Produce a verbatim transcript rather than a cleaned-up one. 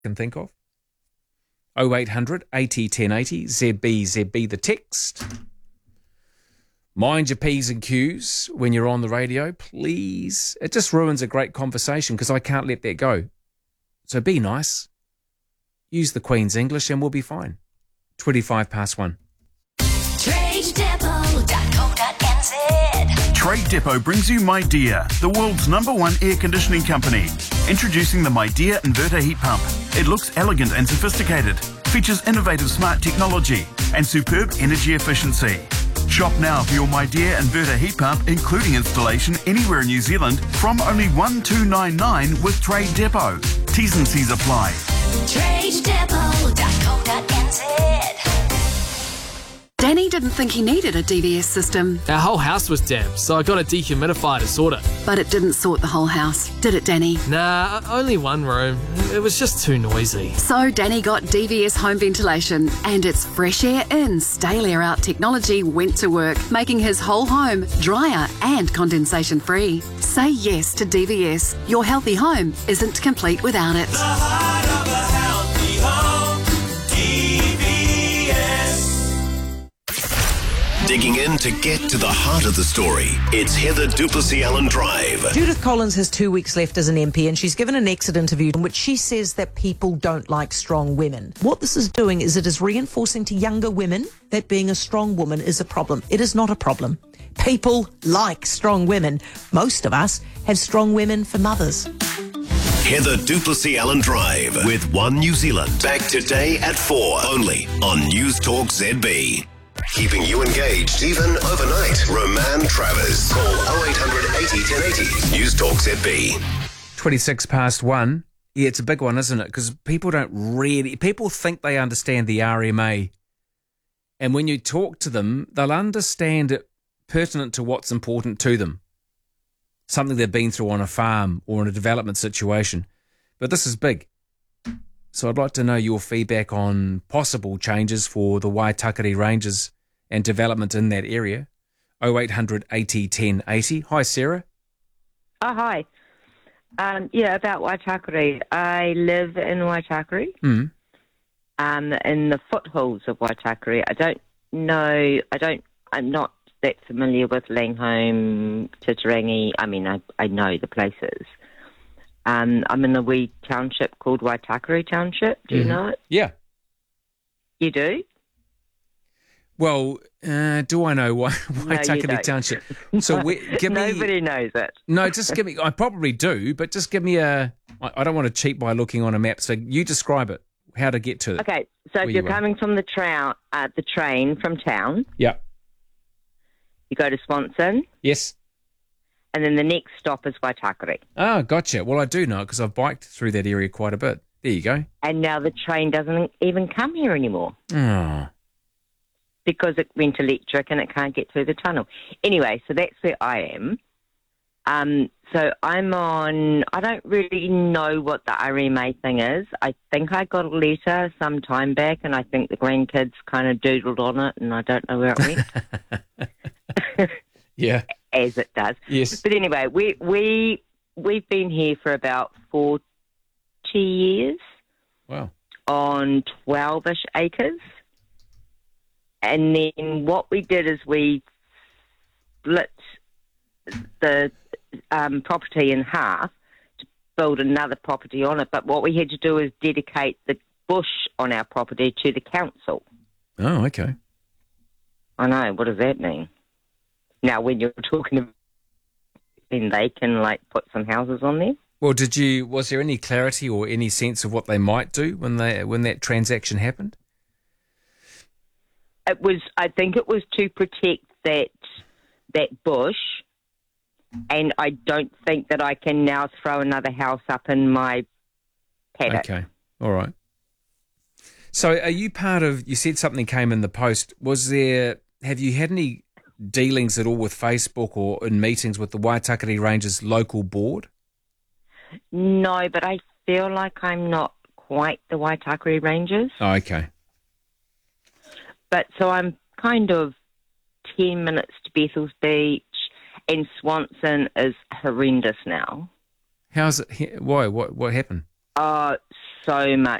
can think of. oh eight hundred eighty ten eighty, Z B Z B the text. Mind your P's and Q's when you're on the radio, please. It just ruins a great conversation because I can't let that go. So be nice. Use the Queen's English and we'll be fine. twenty-five past one. trade depot dot co dot n z. Trade Depot brings you MyDear, the world's number one air conditioning company. Introducing the MyDear inverter heat pump. It looks elegant and sophisticated, features innovative smart technology and superb energy efficiency. Shop now for your MyDear inverter heat pump, including installation anywhere in New Zealand from only one two nine nine with Trade Depot. T's and C's apply. trade depot dot co dot n z. Danny didn't think he needed a D V S system, Our whole house was damp, so I got a dehumidifier to sort it. but it didn't sort the whole house, did it, Danny? Nah, only one room. It was just too noisy. So Danny got D V S home ventilation, and its fresh air in, stale air out technology went to work, making his whole home drier and condensation free. Say yes to D V S. Your healthy home isn't complete without it. Digging in to get to the heart of the story. It's Heather Duplessis Allen Drive. Judith Collins has two weeks left as an M P, and she's given an exit interview in which she says that people don't like strong women. What this is doing is it is reinforcing to younger women that being a strong woman is a problem. It is not a problem. People like strong women. Most of us have strong women for mothers. Heather Duplessis Allen Drive with One New Zealand. Back today at four, only on News Talk Z B. Keeping you engaged even overnight. Roman Travers. Call oh eight hundred eighty ten eighty. News Talk Z B. twenty-six past one. Yeah, it's a big one, isn't it? Because people don't really... People think they understand the R M A. And when you talk to them, they'll understand it pertinent to what's important to them. Something they've been through on a farm or in a development situation. But this is big. So I'd like to know your feedback on possible changes for the Waitakere Ranges and development in that area. oh eight hundred eighty ten eighty. Hi, Sarah. Oh, hi. Um, yeah, about Waitakere. I live in Waitakere, Mm. um, in the foothills of Waitakere. I don't know, I don't, I'm not that familiar with Langholm, Titirangi. I mean, I, I know the places. Um, I'm in a wee township called Waitakere Township. Do you Mhm. know it? Yeah. You do? Well, uh, do I know why No, you Waitakere don't. Township? So we, give me... Nobody knows it. No, just give me... I probably do, but just give me a... I, I don't want to cheat by looking on a map, so you describe it, how to get to it. Okay, so Where if you're you are. coming from the, tra- uh, the train from town, Yeah. you go to Swanson, Yes. and then the next stop is Waitakere. Oh, gotcha. Well, I do know because I've biked through that area quite a bit. There you go. And now the train doesn't even come here anymore Oh. because it went electric and it can't get through the tunnel. Anyway, so that's where I am. Um, so I'm on, I don't really know what the R M A thing is. I think I got a letter some time back and I think the grandkids kind of doodled on it and I don't know where it went, Yeah. as it does. Yes. But anyway, we, we, we've been here for about forty years Wow. on twelve-ish acres. And then what we did is we split the um, property in half to build another property on it. But what we had to do is dedicate the bush on our property to the council. Oh, okay. I know, what does that mean? Now, when you're talking about then they can, like, put some houses on there. Well, did you? Was there any clarity or any sense of what they might do when they when that transaction happened? It was, I think it was to protect that that bush, and I don't think that I can now throw another house up in my paddock. Okay. All right. So, are you part of? You said something came in the post. Was there? Have you had any dealings at all with Facebook or in meetings with the Waitakere Ranges local board? No, but I feel like I'm not quite the Waitakere Rangers. Oh, okay. But so I'm kind of ten minutes to Bethel's Beach, and Swanson is horrendous now. How's it? Why? What? What happened? Oh, so much